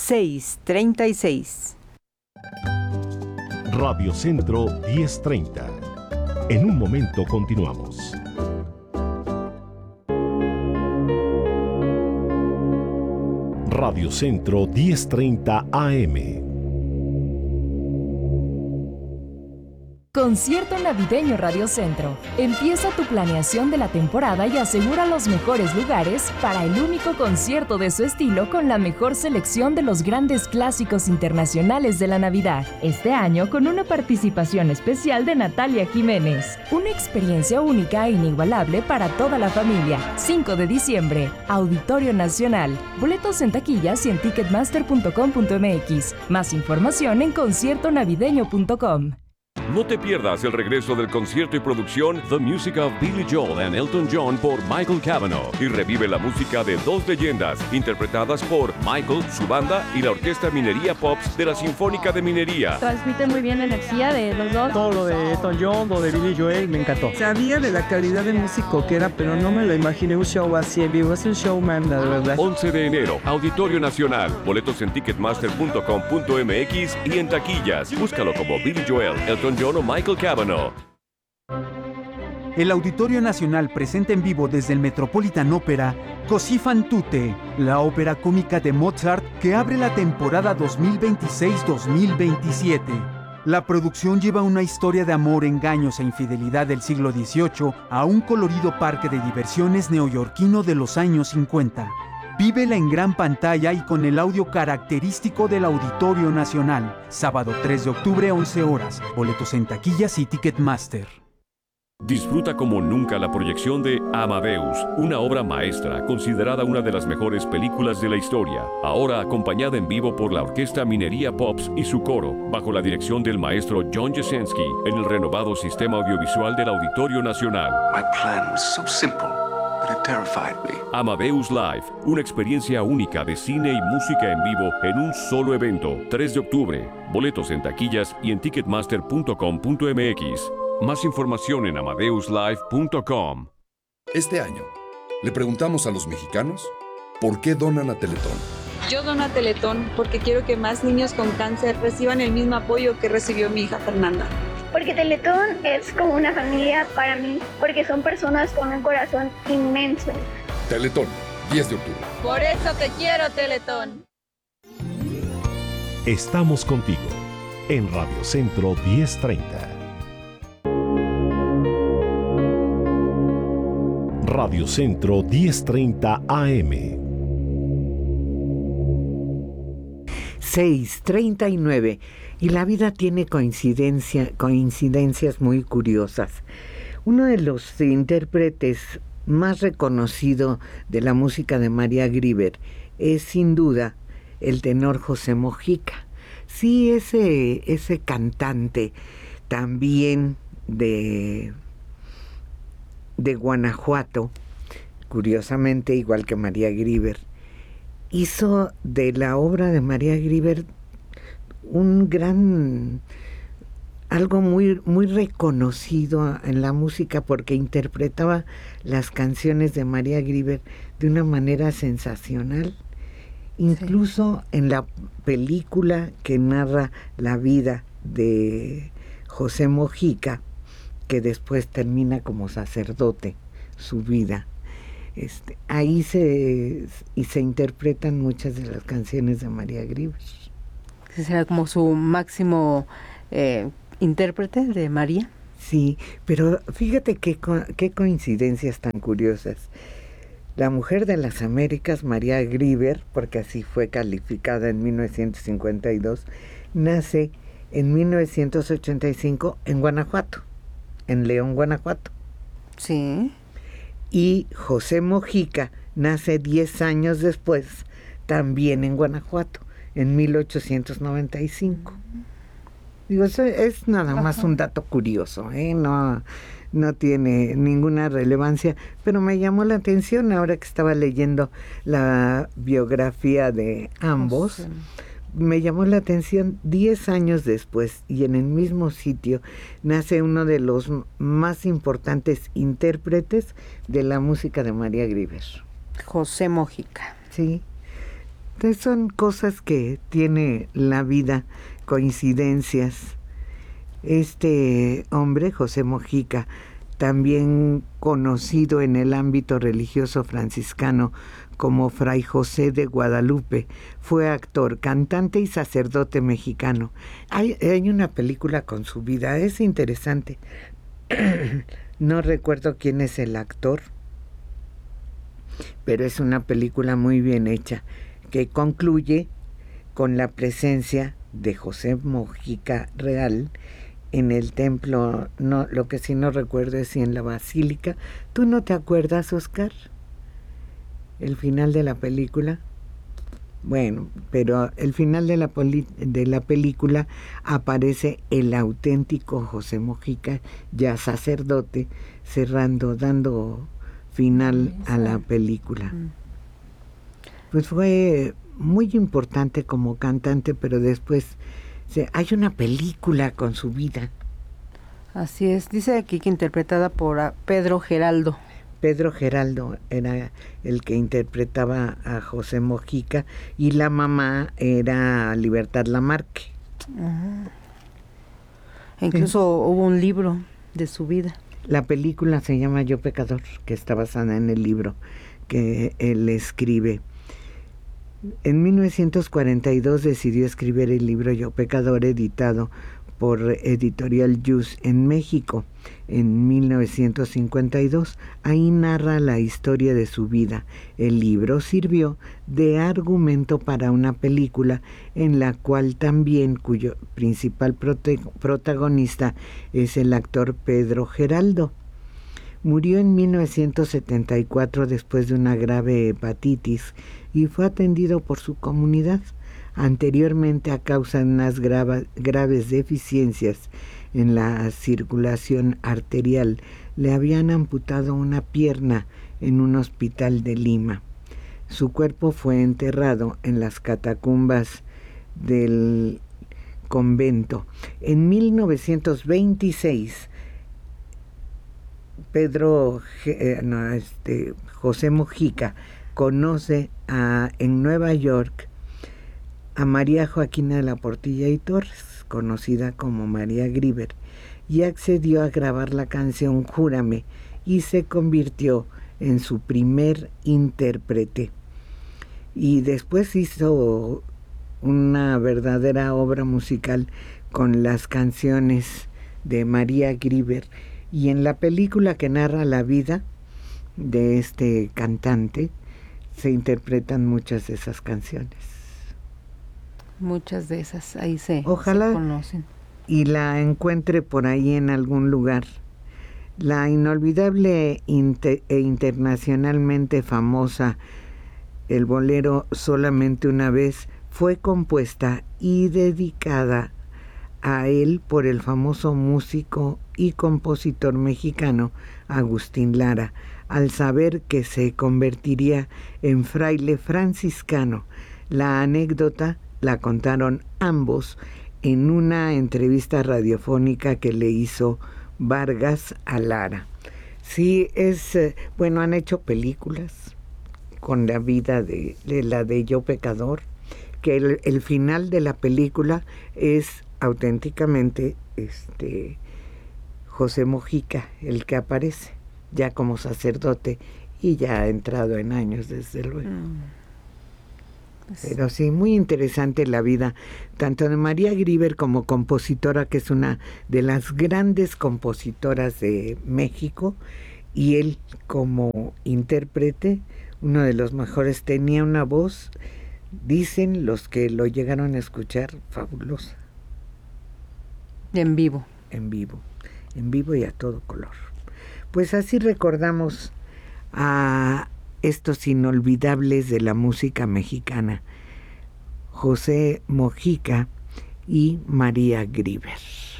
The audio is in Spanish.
636. Radio Centro 1030. En un momento continuamos. Radio Centro 1030 AM. Concierto Navideño Radio Centro. Empieza tu planeación de la temporada y asegura los mejores lugares para el único concierto de su estilo con la mejor selección de los grandes clásicos internacionales de la Navidad. Este año con una participación especial de Natalia Jiménez. Una experiencia única e inigualable para toda la familia. 5 de diciembre, Auditorio Nacional. Boletos en taquillas y en ticketmaster.com.mx. Más información en conciertonavideño.com. No te pierdas el regreso del concierto y producción The Music of Billy Joel and Elton John por Michael Cavanaugh y revive la música de dos leyendas interpretadas por Michael, su banda y la Orquesta Minería Pops de la Sinfónica de Minería. Transmite muy bien la energía de los dos. Todo lo de Elton John, lo de Billy Joel, me encantó. Sabía de la calidad de músico que era, pero no me lo imaginé un show así en vivo. Es un showman, la verdad. 11 de enero, Auditorio Nacional. Boletos en ticketmaster.com.mx y en taquillas. Búscalo como Billy Joel, Elton John o Michael Cavanaugh. El Auditorio Nacional presenta en vivo desde el Metropolitan Opera Così fan tutte, la ópera cómica de Mozart que abre la temporada 2026-2027. La producción lleva una historia de amor, engaños e infidelidad del siglo XVIII a un colorido parque de diversiones neoyorquino de los años 50. Vívela en gran pantalla y con el audio característico del Auditorio Nacional. Sábado 3 de octubre, 11 horas. Boletos en taquillas y Ticketmaster. Disfruta como nunca la proyección de Amadeus, una obra maestra considerada una de las mejores películas de la historia, ahora acompañada en vivo por la Orquesta Minería Pops y su coro, bajo la dirección del maestro John Jasenski, en el renovado sistema audiovisual del Auditorio Nacional. My plan was so simple, but it terrified me. Amadeus Live, una experiencia única de cine y música en vivo en un solo evento, 3 de octubre. Boletos en taquillas y en ticketmaster.com.mx. Más información en amadeuslive.com. Este año, le preguntamos a los mexicanos por qué donan a Teletón. Yo dono a Teletón porque quiero que más niños con cáncer reciban el mismo apoyo que recibió mi hija Fernanda. Porque Teletón es como una familia para mí, porque son personas con un corazón inmenso. Teletón, 10 de octubre. Por eso te quiero, Teletón. Estamos contigo en Radio Centro 1030. Radio Centro 1030 AM. 6:39. Y la vida tiene coincidencias muy curiosas. Uno de los intérpretes más reconocido de la música de María Grieber es sin duda el tenor José Mojica. Sí, ese cantante también de Guanajuato, curiosamente igual que María Grieber, hizo de la obra de María Grieber algo muy, muy reconocido en la música, porque interpretaba las canciones de María Grieber de una manera sensacional. Incluso en la película que narra la vida de José Mojica, que después termina como sacerdote su vida, ahí se interpretan muchas de las canciones de María Grieber. ¿Ese será como su máximo intérprete de María? Sí, pero fíjate qué coincidencias tan curiosas. La mujer de las Américas, María Grieber, porque así fue calificada en 1952, nace en 1985 en Guanajuato, en León, Guanajuato. Sí. Y José Mojica nace 10 años después, también en Guanajuato, en 1895. Digo, eso es nada más un dato curioso, no tiene ninguna relevancia, pero me llamó la atención ahora que estaba leyendo la biografía de ambos. Me llamó la atención 10 años después y en el mismo sitio nace uno de los más importantes intérpretes de la música de María Grieber. José Mojica. Sí. Entonces son cosas que tiene la vida, coincidencias. Este hombre, José Mojica, también conocido en el ámbito religioso franciscano como Fray José de Guadalupe, fue actor, cantante y sacerdote mexicano. Hay una película con su vida, es interesante. No recuerdo quién es el actor, pero es una película muy bien hecha, que concluye con la presencia de José Mojica Real en el templo. No, lo que sí no recuerdo es si en la basílica. ¿Tú no te acuerdas, Oscar? El final de la película. Bueno, pero el final de la película aparece el auténtico José Mojica, ya sacerdote, dando final a la película. Pues fue muy importante como cantante, pero después hay una película con su vida. Así es, dice aquí que interpretada por Pedro Geraldo. Pedro Geraldo era el que interpretaba a José Mojica y la mamá era Libertad Lamarque. Incluso hubo un libro de su vida. La película se llama Yo Pecador, que está basada en el libro que él escribe. En 1942 decidió escribir el libro Yo Pecador, editado por Editorial Yus en México en 1952. Ahí narra la historia de su vida. El libro sirvió de argumento para una película en la cual también, cuyo principal protagonista es el actor Pedro Geraldo. Murió en 1974 después de una grave hepatitis y fue atendido por su comunidad. Anteriormente, a causa de unas graves deficiencias en la circulación arterial, le habían amputado una pierna en un hospital de Lima. Su cuerpo fue enterrado en las catacumbas del convento. En 1926, José Mojica conoce en Nueva York a María Joaquina de la Portilla y Torres, conocida como María Grieber, y accedió a grabar la canción Júrame, y se convirtió en su primer intérprete. Y después hizo una verdadera obra musical con las canciones de María Grieber, y en la película que narra la vida de este cantante se interpretan muchas de esas canciones. Muchas de esas ahí se conocen. Y la encuentre por ahí en algún lugar. La inolvidable e internacionalmente famosa El bolero Solamente una vez fue compuesta y dedicada a él por el famoso músico y compositor mexicano Agustín Lara, al saber que se convertiría en fraile franciscano. La anécdota la contaron ambos en una entrevista radiofónica que le hizo Vargas a Lara. Sí, han hecho películas con la vida de la de Yo Pecador, que el final de la película es auténticamente José Mojica el que aparece, ya como sacerdote y ya ha entrado en años, desde luego. Pero sí, muy interesante la vida, tanto de María Grieber como compositora, que es una de las grandes compositoras de México, y él como intérprete, uno de los mejores. Tenía una voz, dicen los que lo llegaron a escuchar, fabulosa. En vivo y a todo color. Pues así recordamos a estos inolvidables de la música mexicana, José Mojica y María Grieber.